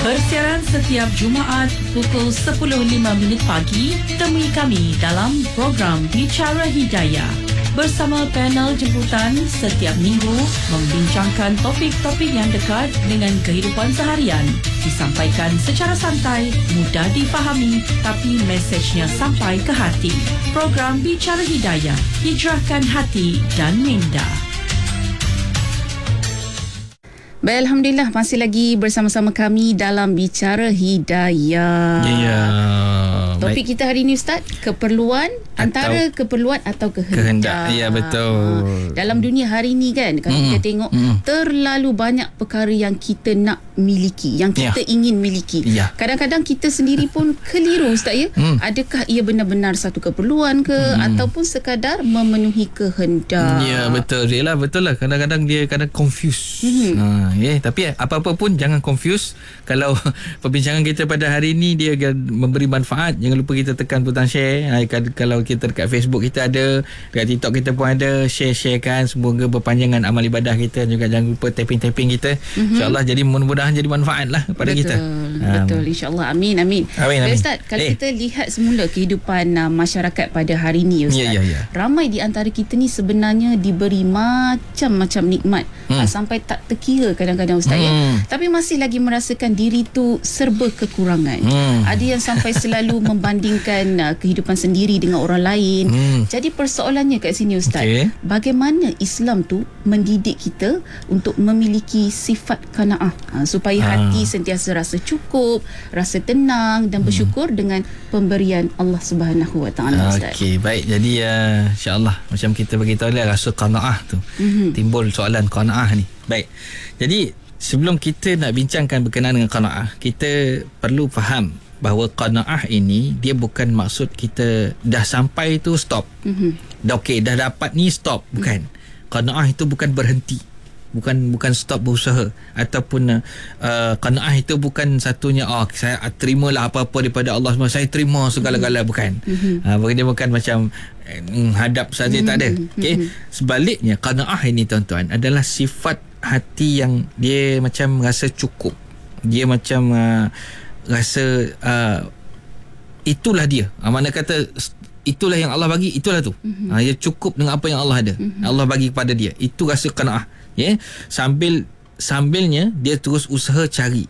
Persiaran setiap Jumaat pukul 10.05 pagi, temui kami dalam program Bicara Hidayah bersama panel jemputan setiap minggu membincangkan topik-topik yang dekat dengan kehidupan seharian. Disampaikan secara santai, mudah difahami, tapi mesejnya sampai ke hati. Program Bicara Hidayah, hijrahkan hati dan minda. Baik, Alhamdulillah masih lagi bersama-sama kami dalam Bicara Hidayah. Ya. Topik kita hari ini, Ustaz, keperluan antara keperluan atau kehendak. Ya, betul. Dalam dunia hari ini kan, kalau kita tengok terlalu banyak perkara yang kita nak miliki, yang kita ingin miliki. Ya. Kadang-kadang kita sendiri pun keliru, Ustaz, ya. Adakah ia benar-benar satu keperluan ke ataupun sekadar memenuhi kehendak? Ya, betul. Yalah, betul lah. Kadang-kadang dia confuse. Tapi apa-apa pun jangan confuse. Kalau perbincangan kita pada hari ini dia memberi manfaat, jangan lupa kita tekan butang share. Kalau kita dekat Facebook kita ada, dekat TikTok kita pun ada, share-sharekan. Semoga berpanjangan amal ibadah kita. Juga jangan lupa tapping-tapping kita. InsyaAllah jadi mudah-mudahan jadi manfaat lah pada kita. Betul, insyaAllah. Amin. Ustaz, kalau kita lihat semula kehidupan masyarakat pada hari ini, Ustaz, ramai di antara kita ni sebenarnya diberi macam-macam nikmat, sampai tak terkira kadang-kadang, Ustaz, ya. Tapi masih lagi merasakan diri tu serba kekurangan. Ada yang sampai selalu membandingkan kehidupan sendiri dengan orang lain. Jadi persoalannya kat sini, Ustaz, bagaimana Islam tu mendidik kita untuk memiliki sifat qanaah, supaya hati sentiasa rasa cukup, rasa tenang dan bersyukur dengan pemberian Allah Subhanahu Wa Taala, Ustaz. Okey, baik. Jadi insya-Allah macam kita bagi tahu lah, rasa qanaah tu. Timbul soalan qanaah ni. Baik. Jadi sebelum kita nak bincangkan berkenaan dengan qanaah, kita perlu faham bahawa qanaah ini dia bukan maksud kita dah sampai tu stop. Dah okey, dah dapat ni stop, bukan. Qanaah itu bukan berhenti. Bukan stop berusaha, ataupun qanaah itu bukan satunya saya terimalah apa-apa daripada Allah SWT, saya terima segala-gala, bukan. Dia bukan macam hadap saja, tak ada. Okey, sebaliknya qanaah ini, tuan-tuan, adalah sifat hati yang dia macam rasa cukup. Dia macam rasa itulah dia. Mana kata itulah yang Allah bagi, itulah tu. Dia cukup dengan apa yang Allah ada. Allah bagi kepada dia. Itu rasa qanaah. Sambilnya dia terus usaha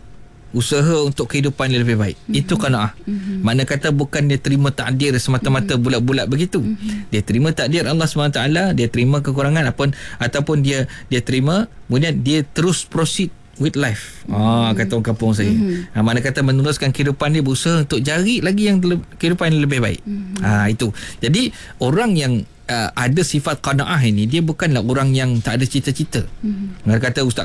untuk kehidupan yang lebih baik. Itu qanaah. Mana kata bukan dia terima takdir semata-mata bulat-bulat begitu. Dia terima takdir Allah SWT, dia terima kekurangan ataupun dia terima, kemudian dia terus proceed with life. Kata orang kampung saya. Mana kata meneruskan kehidupan dia, berusaha untuk cari lagi yang kehidupan yang lebih baik. Itu. Jadi orang yang ada sifat qanaah ini, dia bukanlah orang yang tak ada cita-cita. Mereka kata, Ustaz,